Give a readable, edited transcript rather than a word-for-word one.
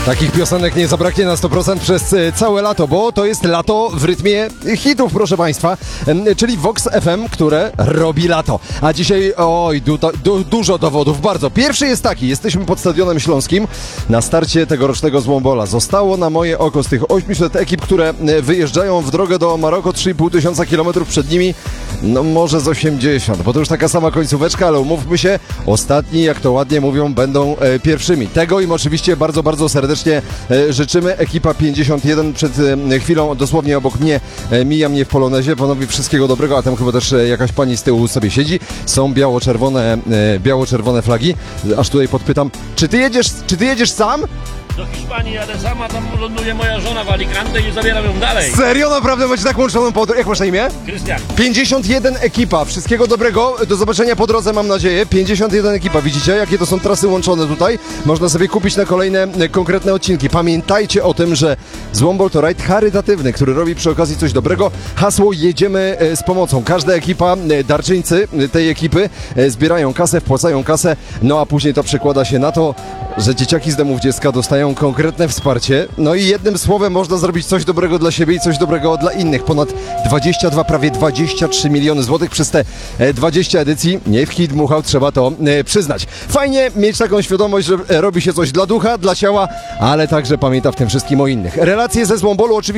Takich piosenek nie zabraknie na 100% przez całe lato, bo to jest lato w rytmie hitów, proszę Państwa, czyli Vox FM, które robi lato. A dzisiaj, dużo dowodów, bardzo. Pierwszy jest taki, jesteśmy pod Stadionem Śląskim na starcie tegorocznego Złombola. Zostało na moje oko z tych 800 ekip, które wyjeżdżają w drogę do Maroko, 3,5 tysiąca kilometrów przed nimi, no może z 80, bo to już taka sama końcóweczka, ale umówmy się, ostatni, jak to ładnie mówią, będą pierwszymi. Tego im oczywiście bardzo, bardzo serdecznie życzymy. Ekipa 51 przed chwilą dosłownie obok mnie mija mnie w Polonezie. Panowie, wszystkiego dobrego, a tam chyba też jakaś pani z tyłu sobie siedzi. Są biało-czerwone flagi. Aż tutaj podpytam, czy ty jedziesz sam? Do Hiszpanii jadę sama, tam ląduje moja żona w Alicante i zabieram ją dalej. Serio? Naprawdę macie tak łączoną podróż? Jak masz na imię? Krystian. 51 ekipa. Wszystkiego dobrego. Do zobaczenia po drodze, mam nadzieję. 51 ekipa. Widzicie, jakie to są trasy łączone tutaj? Można sobie kupić na kolejne konkretne odcinki. Pamiętajcie o tym, że Złombol to rajd charytatywny, który robi przy okazji coś dobrego. Hasło jedziemy z pomocą. Każda ekipa, darczyńcy tej ekipy zbierają kasę, wpłacają kasę, no a później to przekłada się na to, że dzieciaki z domów dziecka dostają konkretne wsparcie. No i jednym słowem można zrobić coś dobrego dla siebie i coś dobrego dla innych. Ponad 22, prawie 23 miliony złotych przez te 20 edycji. Nie w hit dmuchał, trzeba to przyznać. Fajnie mieć taką świadomość, że robi się coś dla ducha, dla ciała, ale także pamięta w tym wszystkim o innych. Relacje ze Złombolu oczywiście